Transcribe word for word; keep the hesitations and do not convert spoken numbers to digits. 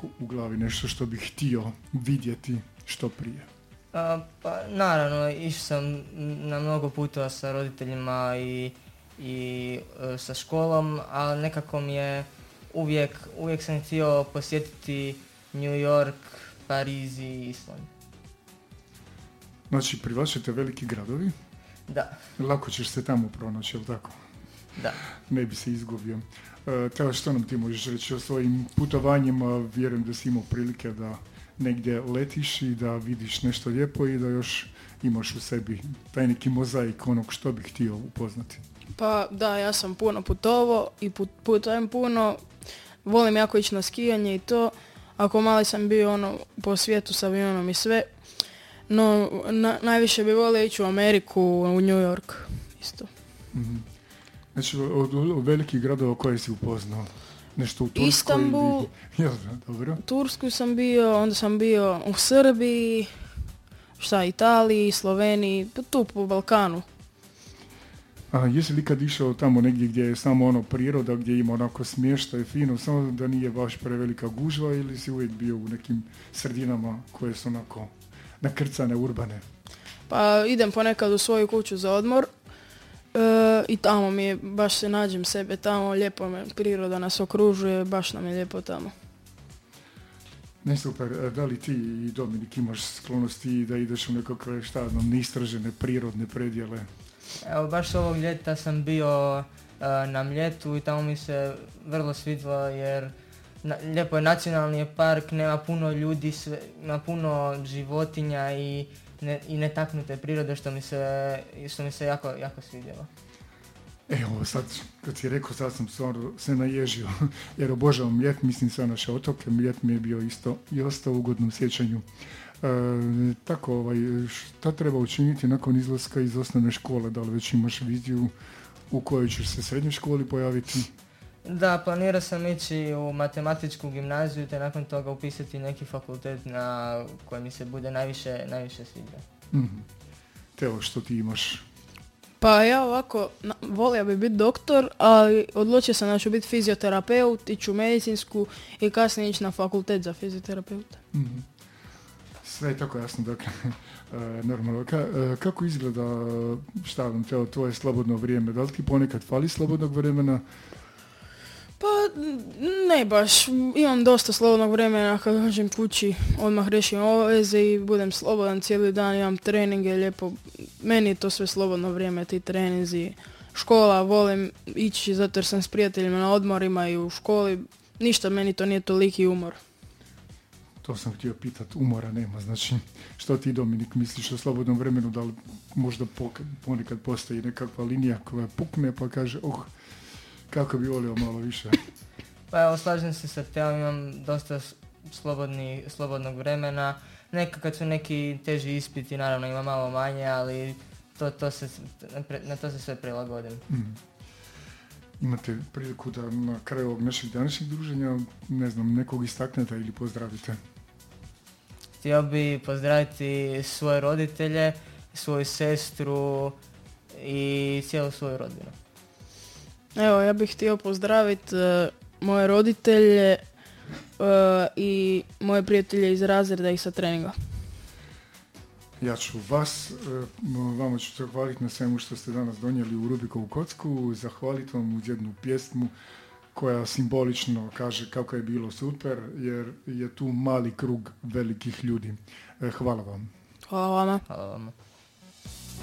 ovako u glavi nešto što bih htio vidjeti što prije? A, pa naravno, išao sam na mnogo putova sa roditeljima i, i e, sa školom, ali nekako mi je uvijek, uvijek sam htio posjetiti New York, Pariz i Island. Znači, privlačite veliki gradovi? Da. Lako ćeš se tamo pronaći, jel tako? Da. Ne bi se izgubio. E, Teo, što nam ti možeš reći o svojim putovanjima? Vjerujem da si imao prilike da negdje letiš i da vidiš nešto lijepo i da još imaš u sebi taj neki mozaik onog što bih htio upoznati. Pa da, ja sam puno putovao i put, putujem puno. Volim jako ići na skijanje i to. Ako mali sam bio ono po svijetu sa avionom i sve. No, na, najviše bi volio ići u Ameriku, u New York isto. Mm-hmm. Znači, od, od velikih gradova koje si upoznao? Nešto u Turskoj? Istanbul, ili... ja, dobro. Tursku sam bio, onda sam bio u Srbiji, šta, Italiji, Sloveniji, tu po Balkanu. A jesi li kad išao tamo negdje gdje je samo ono priroda, gdje ima onako smještaj fino, samo da nije baš prevelika gužva, ili si uvijek bio u nekim sredinama koje su onako nakrcane, urbane? Pa idem ponekad u svoju kuću za odmor e, i tamo mi je, baš se nađem sebe tamo, lijepo me, priroda nas okružuje, baš nam je lijepo tamo. Ne, super. Da li ti i Dominik imaš sklonosti da ideš u nekakve, šta znam, neistražene prirodne predjele? Evo, baš ovog ljeta sam bio uh, na Mljetu i tamo mi se vrlo svidjelo jer na, lijepo je, nacionalni je park, nema puno ljudi, sve, ima puno životinja i, ne, i netaknute prirode što mi se, što mi se jako, jako svidjelo. Evo, sad, kad si rekao, sad sam stvarno se naježio, jer obožavam Mljet, mislim sve naše otoke, Mljet mi je bio isto i ostao u ugodnom sjećanju. E, tako, ovaj, šta treba učiniti nakon izlaska iz osnovne škole? Da li već imaš viziju u kojoj ćeš se srednjoj školi pojaviti? Da, planirao sam ići u matematičku gimnaziju te nakon toga upisati neki fakultet na koji mi se bude najviše, najviše sviđa. Mm-hmm. Teo, što ti imaš? Pa ja ovako, na, volio bi biti doktor, ali odlučio sam da ću biti fizioterapeut, ići u medicinsku i kasnije ići na fakultet za fizioterapeuta. Mm-hmm. Sve je tako jasno, dakle, e, normalno. Ka, e, kako izgleda, šta vam, Teo, tvoje slobodno vrijeme? Da li ti ponekad fali slobodnog vremena? Pa ne baš, imam dosta slobodnog vremena, kad dođem kući odmah rešim obaveze i budem slobodan cijeli dan, imam treninge, lijepo, meni je to sve slobodno vrijeme, ti treninzi, škola, volim ići zato jer sam s prijateljima na odmorima i u školi, ništa meni to nije toliki umor. To sam htio pitat, umora nema, znači što ti, Dominik, misliš o slobodnom vremenu, da li možda ponekad postoji nekakva linija koja pukne pa kaže, oh, kako bi volio malo više? Pa evo, slažem se sa Teom, imam dosta slobodni, slobodnog vremena. Neka kad su neki teži ispiti, naravno ima malo manje, ali to, to se, na to se sve prilagodim. Mm. Imate priliku da na kraju ovog našeg današnjeg druženja, ne znam, nekog istaknete ili pozdravite? Htio bi pozdraviti svoje roditelje, svoju sestru i cijelu svoju rodbinu. Evo, ja bih htio pozdraviti uh, moje roditelje uh, i moje prijatelje iz razreda i sa treninga. Ja ću vas, uh, vama ću zahvaliti na svemu što ste danas donijeli u Rubikovu kocku, zahvaliti vam uz jednu pjesmu koja simbolično kaže kako je bilo super, jer je tu mali krug velikih ljudi. Uh, hvala vam. Hvala vama. Hvala vama.